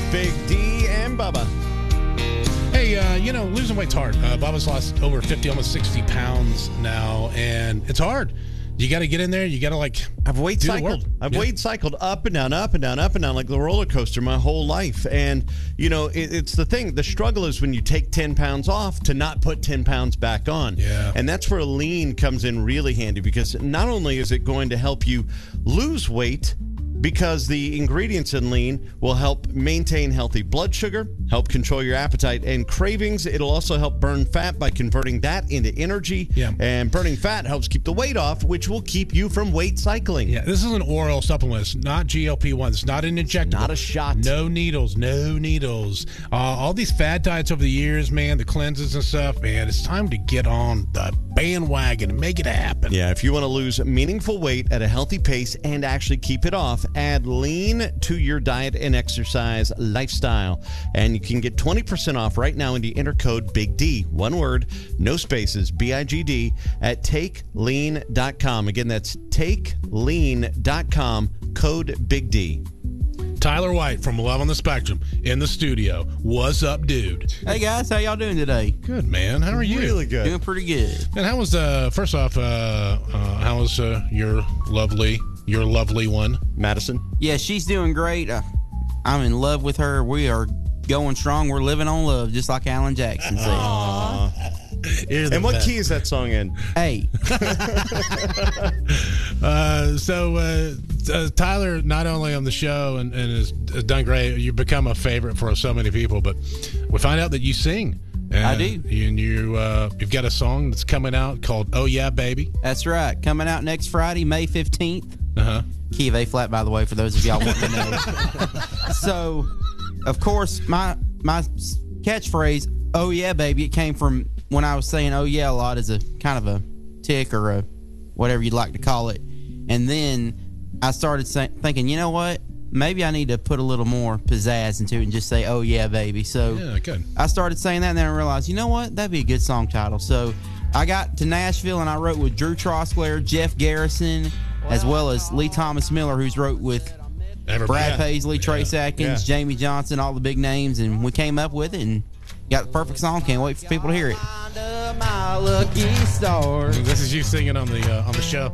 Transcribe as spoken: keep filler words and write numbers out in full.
Big D and Bubba. Hey, uh, you know, losing weight's hard. Uh, Bubba's lost over fifty, almost sixty pounds now, and it's hard. You got to get in there. You got to, like, I've weight do the cycled. work. I've Yeah. weight cycled up and down, up and down, up and down like the roller coaster my whole life. And, you know, it, it's the thing. The struggle is when you take ten pounds off to not put ten pounds back on. Yeah. And that's where lean comes in really handy, because not only is it going to help you lose weight, because the ingredients in lean will help maintain healthy blood sugar, help control your appetite and cravings. It'll also help burn fat by converting that into energy. Yeah. And burning fat helps keep the weight off, which will keep you from weight cycling. Yeah, this is an oral supplement. It's not G L P one. It's not an injectable. Not a shot. No needles. No needles. Uh, all these fad diets over the years, man, the cleanses and stuff, man, it's time to get on the bandwagon and make it happen. Yeah, if you want to lose meaningful weight at a healthy pace and actually keep it off, add lean to your diet and exercise lifestyle. And you can get twenty percent off right now when you enter code Big D. One word, no spaces, B I G D, at take lean dot com. Again, that's take lean dot com, code Big D. Tyler White from Love on the Spectrum in the studio. What's up, dude? Hey guys, how y'all doing today? Good, man. How are you? Really good. Doing pretty good. And how was, uh, first off, uh, uh, how was uh, your lovely, your lovely one? Madison? Yeah, she's doing great. Uh, I'm in love with her. We are going strong. We're living on love, just like Alan Jackson said. Aww. And what key is that song in? Hey. uh, so uh, uh, Tyler, not only on the show and, and has, has done great, you've become a favorite for so many people, but we find out that you sing. And I do. You, and you, uh, you've got a song that's coming out called Oh Yeah, Baby. That's right. Coming out next Friday, May fifteenth. Uh-huh. Key of A flat, by the way, for those of y'all wanting to know. So, of course, my my catchphrase, "Oh yeah, baby," it came from when I was saying "oh yeah" a lot as a kind of a tick or a whatever you'd like to call it, and then I started say, thinking, you know what? Maybe I need to put a little more pizzazz into it and just say "oh yeah, baby." So yeah, good. I started saying that, and then I realized, you know what? That'd be a good song title. So I got to Nashville and I wrote with Drew Trosclair, Jeff Garrison, as well as Lee Thomas Miller, who's wrote with Everybody. Brad Yeah. Paisley, Trace Yeah. Atkins, Yeah. Jamie Johnson, all the big names, and we came up with it and got the perfect song. Can't wait for people to hear it. This is you singing on the uh, on the show.